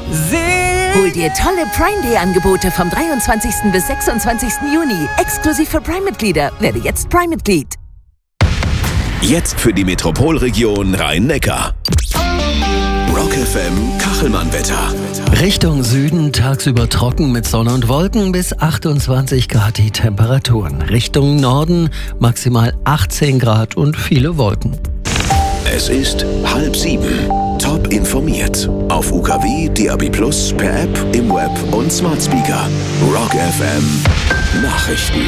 Hol dir tolle Prime Day Angebote vom 23. bis 26. Juni. Exklusiv für Prime-Mitglieder. Werde jetzt Prime-Mitglied. Jetzt für die Metropolregion Rhein-Neckar. Rock FM Kachelmann-Wetter. Richtung Süden tagsüber trocken mit Sonne und Wolken, bis 28 Grad die Temperaturen. Richtung Norden maximal 18 Grad und viele Wolken. Es ist 6:30. Top informiert. Auf UKW, DAB+, per App, im Web und Smart Speaker. Rock FM Nachrichten.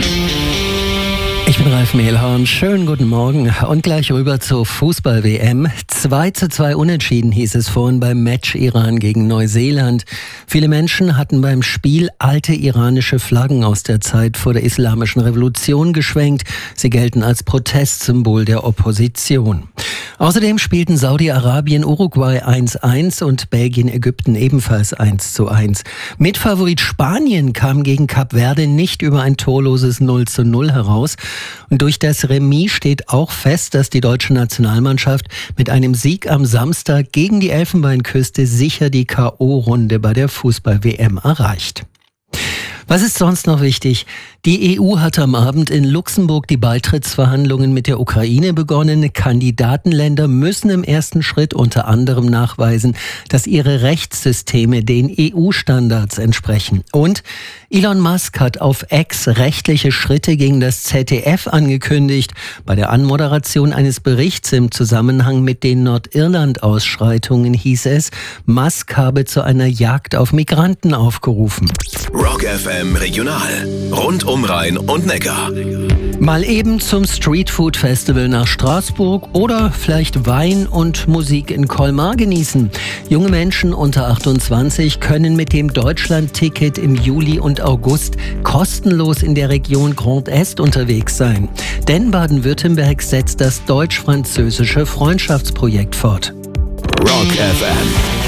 Ich bin Ralf Mehlhorn, schönen guten Morgen und gleich rüber zur Fußball-WM. 2:2 unentschieden hieß es vorhin beim Match Iran gegen Neuseeland. Viele Menschen hatten beim Spiel alte iranische Flaggen aus der Zeit vor der Islamischen Revolution geschwenkt. Sie gelten als Protestsymbol der Opposition. Außerdem spielten Saudi-Arabien Uruguay 1:1 und Belgien Ägypten ebenfalls 1:1. Mitfavorit Spanien kam gegen Kap Verde nicht über ein torloses 0:0 heraus. Und durch das Remis steht auch fest, dass die deutsche Nationalmannschaft mit einem Sieg am Samstag gegen die Elfenbeinküste sicher die K.O.-Runde bei der Fußball-WM erreicht. Was ist sonst noch wichtig? Die EU hat am Abend in Luxemburg die Beitrittsverhandlungen mit der Ukraine begonnen. Kandidatenländer müssen im ersten Schritt unter anderem nachweisen, dass ihre Rechtssysteme den EU-Standards entsprechen. Und Elon Musk hat auf X rechtliche Schritte gegen das ZDF angekündigt. Bei der Anmoderation eines Berichts im Zusammenhang mit den Nordirland-Ausschreitungen hieß es, Musk habe zu einer Jagd auf Migranten aufgerufen. Rock FM Regional. Rund um Rhein und Neckar. Mal eben zum Streetfood Festival nach Straßburg oder vielleicht Wein und Musik in Colmar genießen. Junge Menschen unter 28 können mit dem Deutschland-Ticket im Juli und August kostenlos in der Region Grand Est unterwegs sein. Denn Baden-Württemberg setzt das deutsch-französische Freundschaftsprojekt fort. Rock FM.